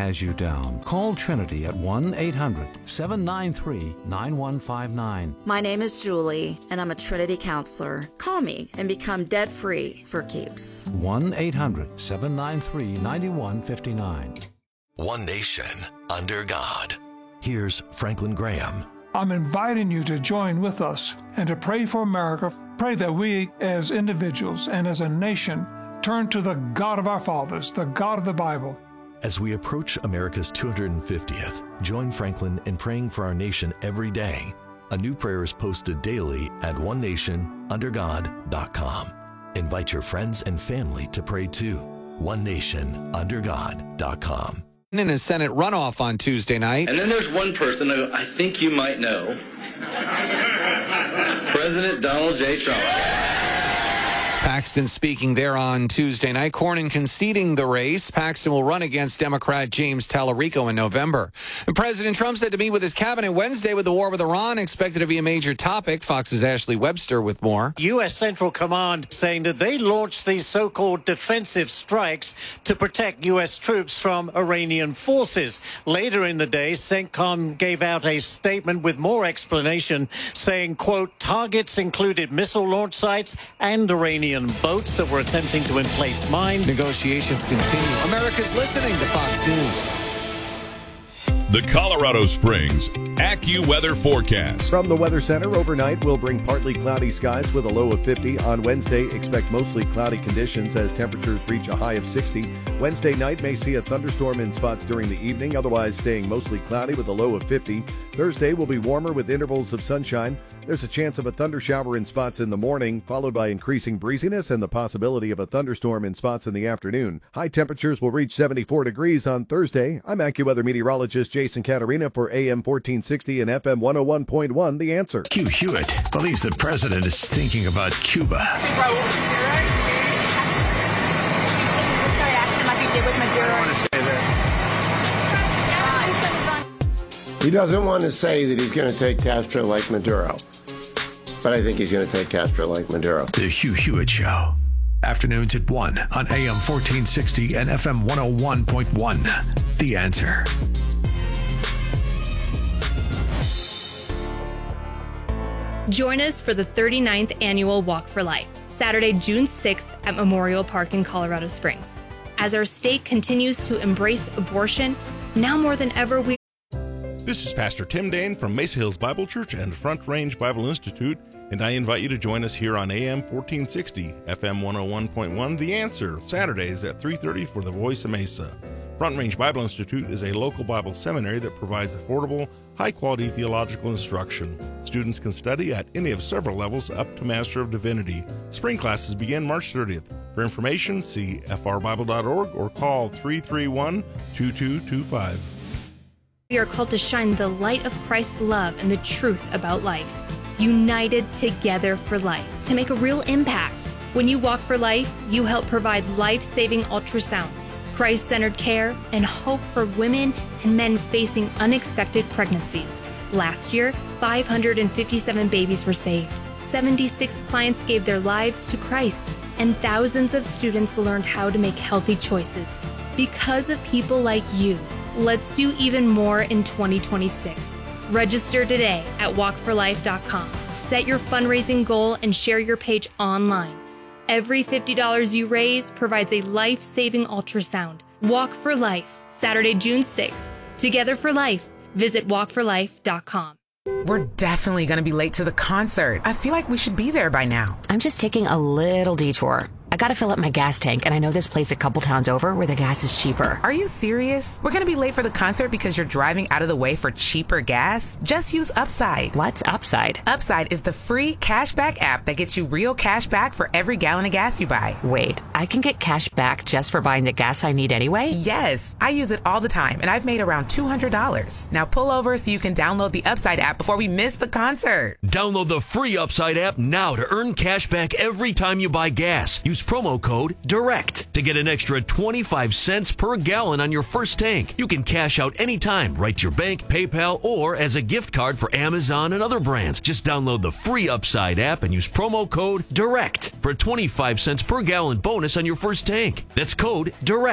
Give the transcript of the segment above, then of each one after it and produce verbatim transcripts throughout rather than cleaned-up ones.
has you down. Call Trinity at one eight hundred seven nine three nine one five nine. My name is Julie, and I'm a Trinity counselor. Call me and become debt-free for keeps. one eight hundred seven nine three nine one five nine. One nation under God. Here's Franklin Graham. I'm inviting you to join with us and to pray for America. Pray that we as individuals and as a nation turn to the God of our fathers, the God of the Bible. As we approach America's two hundred fiftieth, join Franklin in praying for our nation every day. A new prayer is posted daily at one nation under god dot com. Invite your friends and family to pray too. one nation under god dot com. In a Senate runoff on Tuesday night. And then there's one person who I think you might know. President Donald J. Trump. Paxton speaking there on Tuesday night. Cornyn conceding the race. Paxton will run against Democrat James Tallarico in November. And President Trump said to meet with his cabinet Wednesday with the war with Iran expected to be a major topic. Fox's Ashley Webster with more. U S. Central Command saying that they launched these so-called defensive strikes to protect U S troops from Iranian forces. Later in the day, CENTCOM gave out a statement with more explanation saying, quote, targets included missile launch sites and Iranian boats that were attempting to emplace mines. Negotiations continue. America's listening to Fox News. The Colorado Springs AccuWeather forecast. From the Weather Center, overnight will bring partly cloudy skies with a low of fifty. On Wednesday, expect mostly cloudy conditions as temperatures reach a high of sixty. Wednesday night may see a thunderstorm in spots during the evening, otherwise staying mostly cloudy with a low of fifty. Thursday will be warmer with intervals of sunshine. There's a chance of a thundershower in spots in the morning, followed by increasing breeziness and the possibility of a thunderstorm in spots in the afternoon. High temperatures will reach seventy-four degrees on Thursday. I'm AccuWeather meteorologist Jason Caterina for A M fourteen sixty and F M one oh one point one, The Answer. Hugh Hewitt believes the president is thinking about Cuba. He doesn't want to say that he's going to take Castro like Maduro, but I think he's going to take Castro like Maduro. The Hugh Hewitt Show. Afternoons at one on A M fourteen sixty and F M one oh one point one. The Answer. Join us for the thirty-ninth Annual Walk for Life, Saturday, June sixth at Memorial Park in Colorado Springs. As our state continues to embrace abortion, now more than ever we... This is Pastor Tim Dane from Mesa Hills Bible Church and Front Range Bible Institute, and I invite you to join us here on A M fourteen sixty, F M one oh one point one, The Answer, Saturdays at three thirty for the Voice of Mesa. Front Range Bible Institute is a local Bible seminary that provides affordable, high-quality theological instruction. Students can study at any of several levels up to Master of Divinity. Spring classes begin March thirtieth. For information, see f r bible dot org or call three three one, two two two five. We are called to shine the light of Christ's love and the truth about life. United together for life to make a real impact. When you walk for life, you help provide life-saving ultrasounds, Christ-centered care, and hope for women and men facing unexpected pregnancies. Last year, five hundred fifty-seven babies were saved. seventy-six clients gave their lives to Christ, and thousands of students learned how to make healthy choices. Because of people like you, let's do even more in twenty twenty-six. Register today at walk for life dot com. Set your fundraising goal and share your page online. Every fifty dollars you raise provides a life-saving ultrasound. Walk for Life, Saturday, June sixth. Together for Life. Visit walk for life dot com. We're definitely going to be late to the concert. I feel like we should be there by now. I'm just taking a little detour. I gotta fill up my gas tank, and I know this place a couple towns over where the gas is cheaper. Are you serious? We're gonna be late for the concert because you're driving out of the way for cheaper gas? Just use Upside. What's Upside? Upside is the free cashback app that gets you real cash back for every gallon of gas you buy. Wait, I can get cash back just for buying the gas I need anyway? Yes, I use it all the time, and I've made around two hundred dollars. Now pull over so you can download the Upside app before we miss the concert. Download the free Upside app now to earn cash back every time you buy gas. Use promo code DIRECT to get an extra twenty-five cents per gallon on your first tank. You can cash out anytime, right to your bank, PayPal, or as a gift card for Amazon and other brands. Just download the free Upside app and use promo code DIRECT for a twenty-five cents per gallon bonus on your first tank. That's code DIRECT for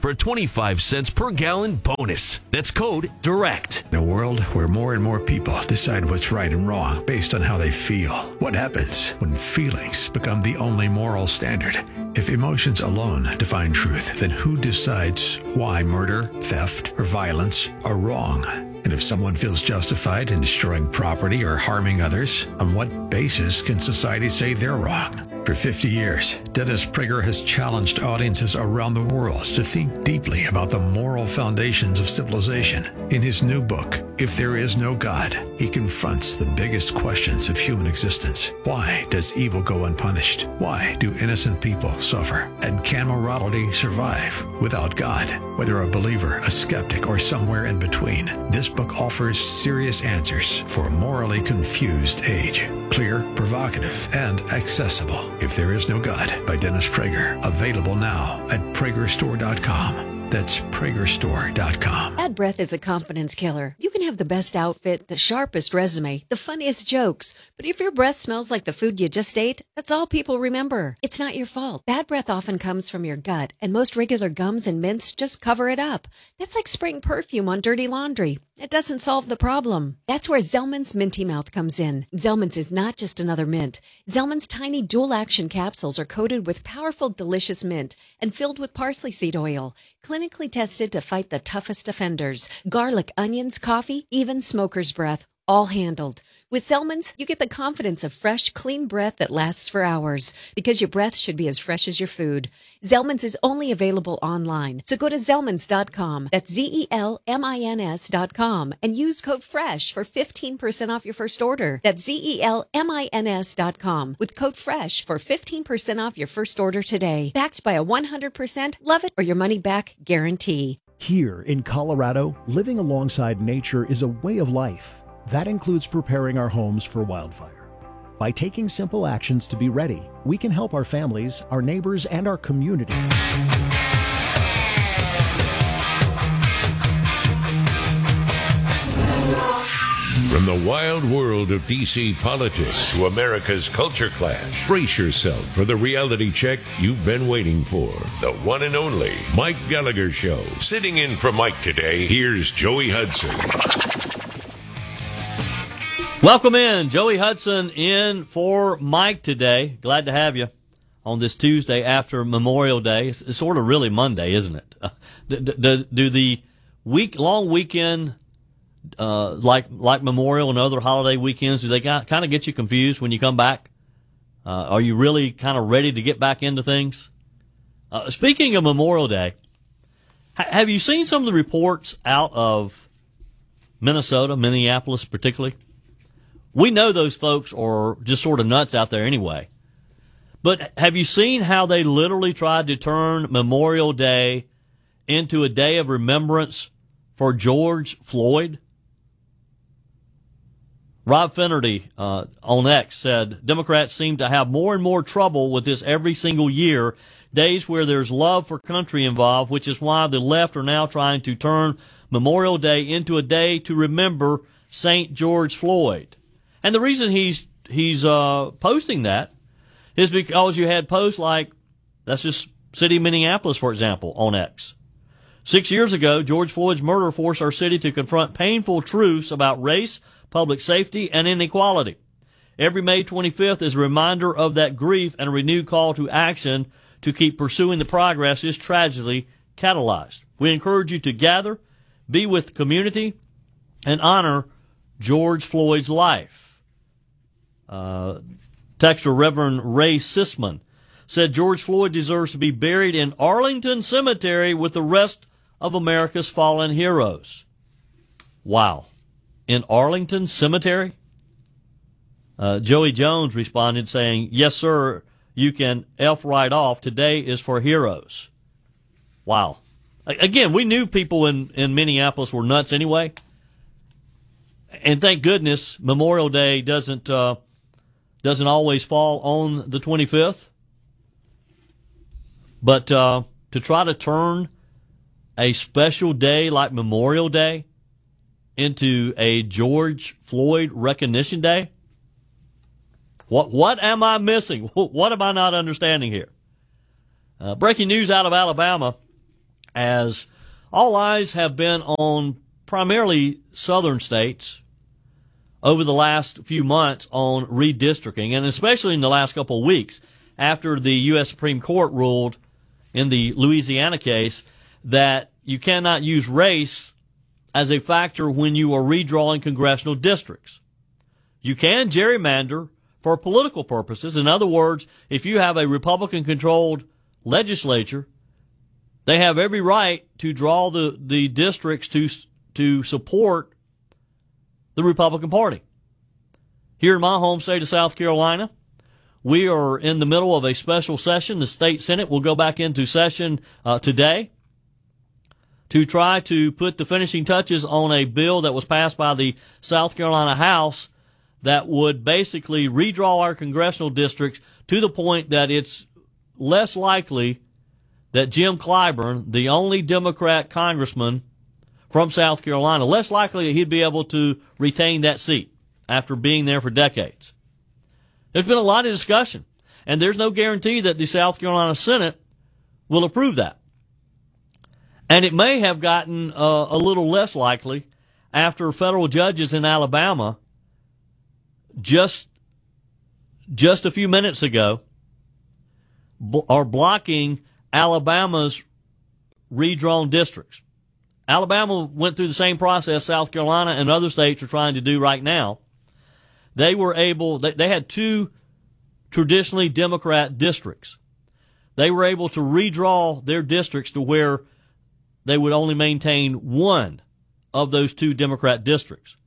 for a twenty-five cents per gallon bonus. That's code DIRECT. In a world where more and more people decide what's right and wrong based on how they feel, what happens when feelings become the only moral standard? If emotions alone define truth, then who decides why murder, theft, or violence are wrong? And if someone feels justified in destroying property or harming others, on what basis can society say they're wrong? For fifty years, Dennis Prager has challenged audiences around the world to think deeply about the moral foundations of civilization. In his new book, If There Is No God, he confronts the biggest questions of human existence. Why does evil go unpunished? Why do innocent people suffer? And can morality survive without God? Whether a believer, a skeptic, or somewhere in between, this book offers serious answers for a morally confused age. Clear, provocative, and accessible. If There Is No God by Dennis Prager. Available now at Prager Store dot com. That's Prager Store dot com. Bad breath is a confidence killer. You can have the best outfit, the sharpest resume, the funniest jokes, but if your breath smells like the food you just ate, that's all people remember. It's not your fault. Bad breath often comes from your gut, and most regular gums and mints just cover it up. That's like spraying perfume on dirty laundry. It doesn't solve the problem. That's where Zellman's Minty Mouth comes in. Zellman's is not just another mint. Zellman's tiny dual-action capsules are coated with powerful, delicious mint and filled with parsley seed oil, clinically tested to fight the toughest offenders. Garlic, onions, coffee, even smoker's breath, all handled. With Zellman's, you get the confidence of fresh, clean breath that lasts for hours, because your breath should be as fresh as your food. Zellman's is only available online, so go to Zellmans dot com. That's Z E L M I N S dot com, and use code FRESH for fifteen percent off your first order. That's Z E L M I N S dot com with code FRESH for fifteen percent off your first order today. Backed by a one hundred percent love it or your money back guarantee. Here in Colorado, living alongside nature is a way of life. That includes preparing our homes for wildfire. By taking simple actions to be ready, we can help our families, our neighbors, and our community. From the wild world of D C politics to America's culture clash, brace yourself for the reality check you've been waiting for. The one and only Mike Gallagher Show. Sitting in for Mike today, here's Joey Hudson. Welcome in. Joey Hudson in for Mike today. Glad to have you on this Tuesday after Memorial Day. It's, it's sort of really Monday, isn't it? Uh, do, do, do the week long weekend, uh, like like Memorial and other holiday weekends, do they kind of get you confused when you come back? Uh, are you really kind of ready to get back into things? Uh, speaking of Memorial Day, ha- have you seen some of the reports out of Minnesota, Minneapolis particularly? We know those folks are just sort of nuts out there anyway. But have you seen how they literally tried to turn Memorial Day into a day of remembrance for George Floyd? Rob Finnerty uh, on X said, Democrats seem to have more and more trouble with this every single year, days where there's love for country involved, which is why the left are now trying to turn Memorial Day into a day to remember Saint George Floyd. And the reason he's he's uh, posting that is because you had posts like, that's just City of Minneapolis, for example, on X. Six years ago, George Floyd's murder forced our city to confront painful truths about race, public safety, and inequality. Every May twenty-fifth is a reminder of that grief and a renewed call to action to keep pursuing the progress this tragedy catalyzed. We encourage you to gather, be with the community, and honor George Floyd's life. Uh, texter Reverend Ray Sisman said George Floyd deserves to be buried in Arlington Cemetery with the rest of America's fallen heroes. Wow. In Arlington Cemetery? Uh, Joey Jones responded saying, yes, sir, you can F right off. Today is for heroes. Wow. Again, we knew people in, in Minneapolis were nuts anyway. And thank goodness Memorial Day doesn't uh, doesn't always fall on the twenty-fifth. But uh, to try to turn a special day like Memorial Day into a George Floyd recognition day, what what am I missing? What am I not understanding here? Uh, breaking news out of Alabama. as all eyes have been on primarily southern states over the last few months on redistricting, and especially in the last couple of weeks after the U S Supreme Court ruled in the Louisiana case that you cannot use race as a factor when you are redrawing congressional districts. You can gerrymander for political purposes. In other words, if you have a Republican-controlled legislature, they have every right to draw the, the districts to to support the Republican Party. Here in my home state of South Carolina, we are in the middle of a special session. The state Senate will go back into session uh, today to try to put the finishing touches on a bill that was passed by the South Carolina House that would basically redraw our congressional districts to the point that it's less likely that Jim Clyburn, the only Democrat congressman from South Carolina, less likely that he'd be able to retain that seat after being there for decades. There's been a lot of discussion, and there's no guarantee that the South Carolina Senate will approve that. And it may have gotten uh, a little less likely after federal judges in Alabama just just a few minutes ago b- are blocking Alabama's redrawn districts. Alabama went through the same process South Carolina and other states are trying to do right now. They were able, they, they had two traditionally Democrat districts. They were able to redraw their districts to where they would only maintain one of those two Democrat districts.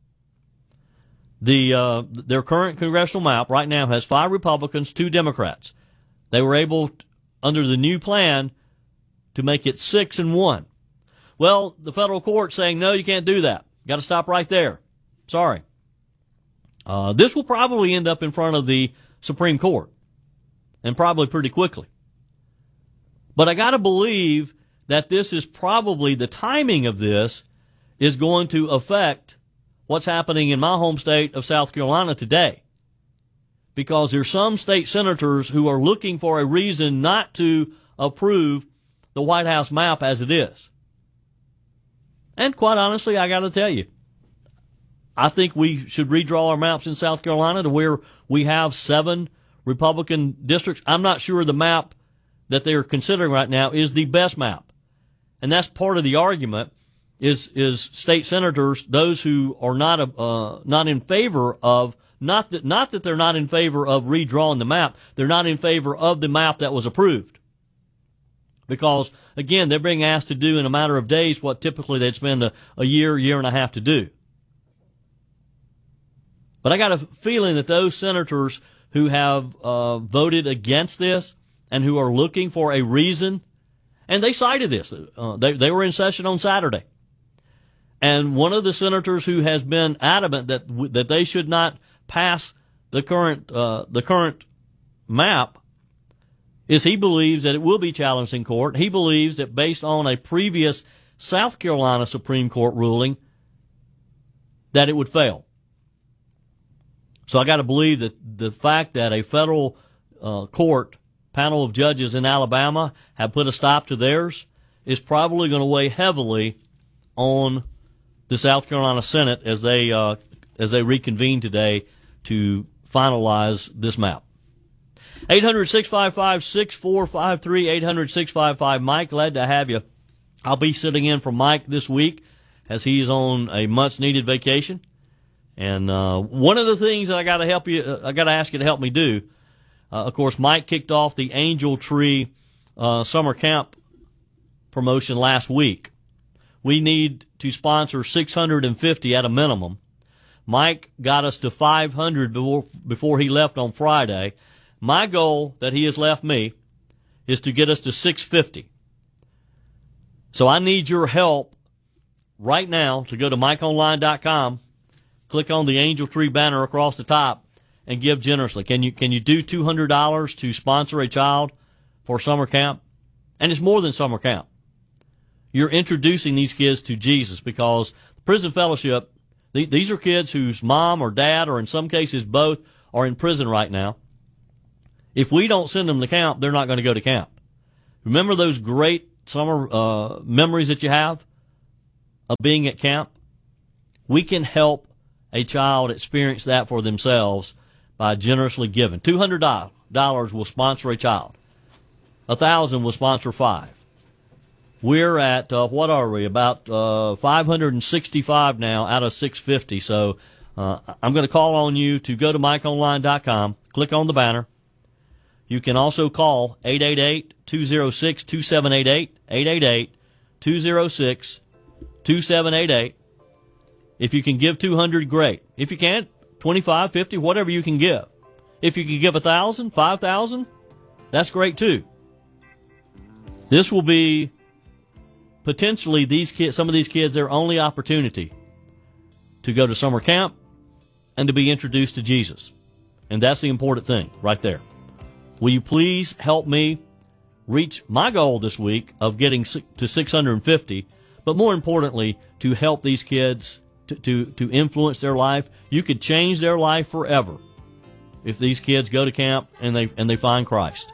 The uh, their current congressional map right now has five Republicans, two Democrats. They were able, under the new plan, to make it six and one. Well, the federal court saying, no, you can't do that. Got to stop right there. Sorry. Uh, this will probably end up in front of the Supreme Court, and probably pretty quickly. But I got to believe that this is probably, the timing of this is going to affect what's happening in my home state of South Carolina today. Because there's some state senators who are looking for a reason not to approve the White House map as it is. And quite honestly, I got to tell you, I think we should redraw our maps in South Carolina to where we have seven Republican districts. I'm not sure the map that they're considering right now is the best map. And that's part of the argument is is state senators, those who are not uh, not in favor of, not that not that they're not in favor of redrawing the map, they're not in favor of the map that was approved. Because, again, they're being asked to do in a matter of days what typically they'd spend a, a year, year and a half to do. But I got a feeling that those senators who have uh, voted against this and who are looking for a reason, and they cited this. Uh, they, they were in session on Saturday. And one of the senators who has been adamant that that they should not pass the current uh, the current map is he believes that it will be challenged in court. He believes that based on a previous South Carolina Supreme Court ruling that it would fail. So I got to believe that the fact that a federal uh, court panel of judges in Alabama have put a stop to theirs is probably going to weigh heavily on the South Carolina Senate as they uh, as they reconvene today to finalize this map. eight hundred, six five five, six four five three, eight hundred, six five five, Mike. Glad to have you. I'll be sitting in for Mike this week as he's on a much-needed vacation. And uh, one of the things that I got to help you, uh, I got to ask you to help me do, uh, of course, Mike kicked off the Angel Tree uh, summer camp promotion last week. We need to sponsor six hundred fifty at a minimum. Mike got us to five hundred before, before he left on Friday. My goal that he has left me is to get us to six hundred fifty. So I need your help right now to go to mike online dot com, click on the Angel Tree banner across the top, and give generously. Can you can you do two hundred dollars to sponsor a child for summer camp? And it's more than summer camp. You're introducing these kids to Jesus, because the Prison Fellowship, these are kids whose mom or dad, or in some cases both, are in prison right now. If we don't send them to camp, they're not going to go to camp. Remember those great summer uh, memories that you have of being at camp, we can help a child experience that for themselves by generously giving. two hundred dollars will sponsor a child. one thousand dollars will sponsor five. We're at, uh, what are we, about uh, five hundred sixty-five now out of six hundred fifty. So uh, I'm going to call on you to go to mike online dot com, click on the banner. You can also call eight eight eight, two oh six, two seven eight eight, eight eight eight, two oh six, two seven eight eight. If you can give two hundred, great. If you can't, twenty-five, fifty, whatever you can give. If you can give one thousand, five thousand, that's great too. This will be potentially these kids, some of these kids, their only opportunity to go to summer camp and to be introduced to Jesus. And that's the important thing right there. Will you please help me reach my goal this week of getting to six hundred fifty, but more importantly, to help these kids to, to, to influence their life? You could change their life forever if these kids go to camp and they and they find Christ.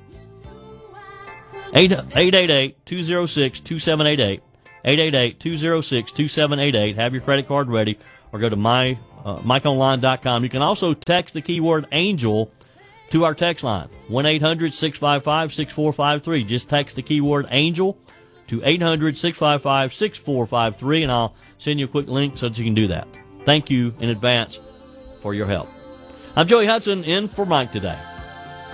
eight eight eight, two oh six, two seven eight eight, eight eight eight, two oh six, two seven eight eight. Have your credit card ready or go to my uh, mike online dot com. You can also text the keyword ANGEL to our text line, one eight hundred, six five five, six four five three. Just text the keyword ANGEL to eight hundred, six five five, six four five three, and I'll send you a quick link so that you can do that. Thank you in advance for your help. I'm Joey Hudson in for Mike today.